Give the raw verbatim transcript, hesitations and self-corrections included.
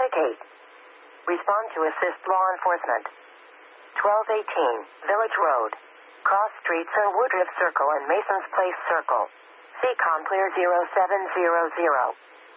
Attic eight. Respond to assist law enforcement. twelve eighteen, Village Road. Cross streets are Woodruff Circle and Mason's Place Circle. C COM clear zero seven zero zero.